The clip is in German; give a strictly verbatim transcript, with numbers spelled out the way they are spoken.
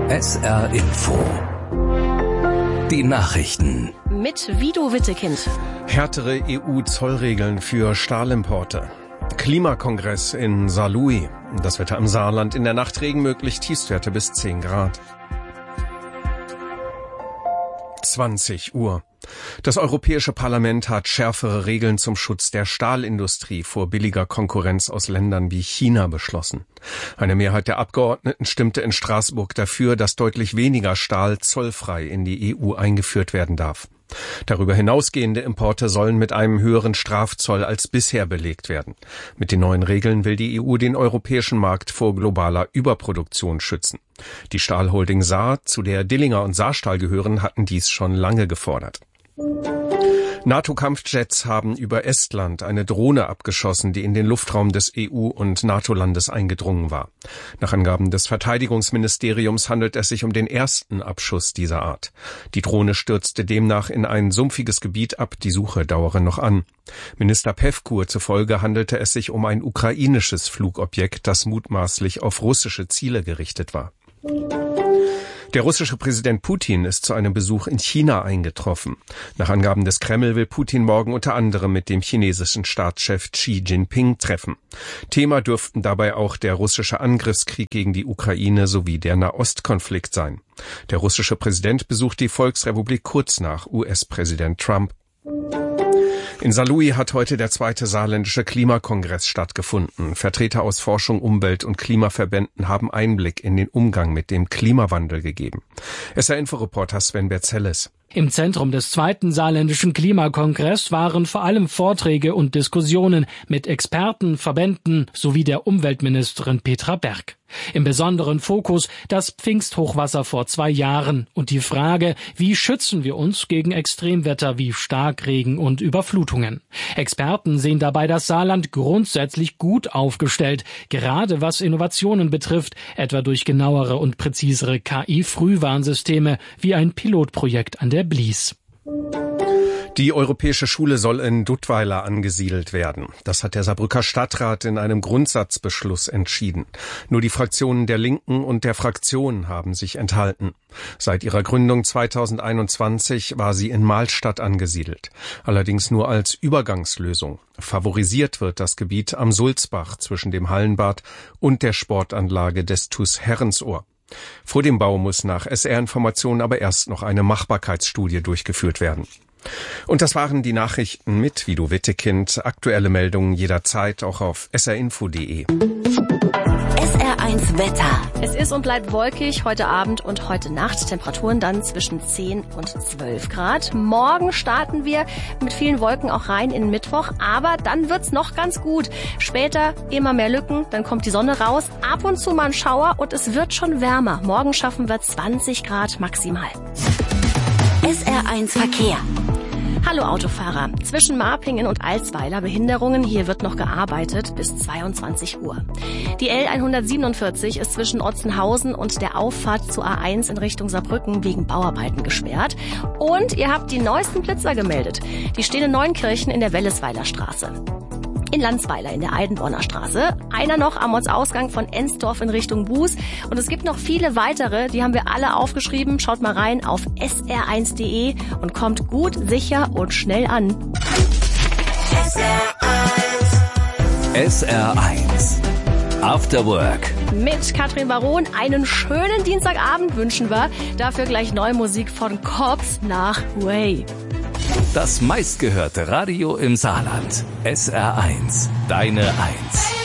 S R Info. Die Nachrichten. Mit Vido Wittekind. Härtere E U-Zollregeln für Stahlimporte. Klimakongress in Saarlouis. Das Wetter im Saarland, in der Nacht Regen möglich, Tiefstwerte bis zehn Grad. zwanzig Uhr. Das Europäische Parlament hat schärfere Regeln zum Schutz der Stahlindustrie vor billiger Konkurrenz aus Ländern wie China beschlossen. Eine Mehrheit der Abgeordneten stimmte in Straßburg dafür, dass deutlich weniger Stahl zollfrei in die E U eingeführt werden darf. Darüber hinausgehende Importe sollen mit einem höheren Strafzoll als bisher belegt werden. Mit den neuen Regeln will die E U den europäischen Markt vor globaler Überproduktion schützen. Die Stahlholding Saar, zu der Dillinger und Saarstahl gehören, hatten dies schon lange gefordert. NATO-Kampfjets haben über Estland eine Drohne abgeschossen, die in den Luftraum des E U- und NATO-Landes eingedrungen war. Nach Angaben des Verteidigungsministeriums handelt es sich um den ersten Abschuss dieser Art. Die Drohne stürzte demnach in ein sumpfiges Gebiet ab, die Suche dauere noch an. Minister Pevkur zufolge handelte es sich um ein ukrainisches Flugobjekt, das mutmaßlich auf russische Ziele gerichtet war. Der russische Präsident Putin ist zu einem Besuch in China eingetroffen. Nach Angaben des Kreml will Putin morgen unter anderem mit dem chinesischen Staatschef Xi Jinping treffen. Thema dürften dabei auch der russische Angriffskrieg gegen die Ukraine sowie der Nahostkonflikt sein. Der russische Präsident besucht die Volksrepublik kurz nach U S-Präsident Trump. In Saarlouis hat heute der zweite saarländische Klimakongress stattgefunden. Vertreter aus Forschung, Umwelt- und Klimaverbänden haben Einblick in den Umgang mit dem Klimawandel gegeben. S R-Info-Reporter Sven Berzelles. Im Zentrum des zweiten saarländischen Klimakongress waren vor allem Vorträge und Diskussionen mit Experten, Verbänden sowie der Umweltministerin Petra Berg. Im besonderen Fokus das Pfingsthochwasser vor zwei Jahren und die Frage, wie schützen wir uns gegen Extremwetter wie Starkregen und Überflutungen. Experten sehen dabei das Saarland grundsätzlich gut aufgestellt, gerade was Innovationen betrifft, etwa durch genauere und präzisere K I-Frühwarnsysteme wie ein Pilotprojekt an der Blies. Die Europäische Schule soll in Duttweiler angesiedelt werden. Das hat der Saarbrücker Stadtrat in einem Grundsatzbeschluss entschieden. Nur die Fraktionen der Linken und der Fraktion haben sich enthalten. Seit ihrer Gründung zweitausendeinundzwanzig war sie in Mahlstadt angesiedelt. Allerdings nur als Übergangslösung. Favorisiert wird das Gebiet am Sulzbach zwischen dem Hallenbad und der Sportanlage des T U S Herrensohr. Vor dem Bau muss nach S R-Informationen aber erst noch eine Machbarkeitsstudie durchgeführt werden. Und das waren die Nachrichten mit Vido Wittekind. Aktuelle Meldungen jederzeit auch auf S R info punkt de. S R eins Wetter. Es ist und bleibt wolkig heute Abend und heute Nacht. Temperaturen dann zwischen zehn und zwölf Grad. Morgen starten wir mit vielen Wolken auch rein in den Mittwoch, aber dann wird's noch ganz gut. Später immer mehr Lücken, dann kommt die Sonne raus, ab und zu mal ein Schauer und es wird schon wärmer. Morgen schaffen wir zwanzig Grad maximal. S R eins Verkehr. Hallo Autofahrer. Zwischen Marpingen und Alsweiler Behinderungen. Hier wird noch gearbeitet bis zweiundzwanzig Uhr. Die L hundertsiebenundvierzig ist zwischen Otzenhausen und der Auffahrt zur A eins in Richtung Saarbrücken wegen Bauarbeiten gesperrt. Und ihr habt die neuesten Blitzer gemeldet. Die stehen in Neunkirchen in der Wellesweiler Straße. In Landsweiler in der Eidenborner Straße. Einer noch am Ortsausgang von Ensdorf in Richtung Buß. Und es gibt noch viele weitere, die haben wir alle aufgeschrieben. Schaut mal rein auf S R eins punkt de und kommt gut, sicher und schnell an. S R eins. S R eins. After Work. Mit Katrin Baron einen schönen Dienstagabend wünschen wir. Dafür gleich neue Musik von Cops nach Way. Das meistgehörte Radio im Saarland. S R eins. Deine Eins.